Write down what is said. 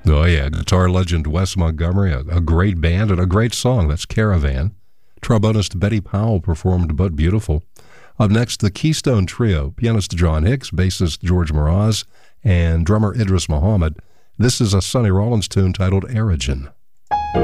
Oh, yeah. Guitar legend Wes Montgomery, a great band and a great song. That's Caravan. Trombonist Betty Powell performed But Beautiful. Up next, the Keystone Trio, pianist John Hicks, bassist George Mraz, and drummer Idris Muhammad. This is a Sonny Rollins tune titled Erigen.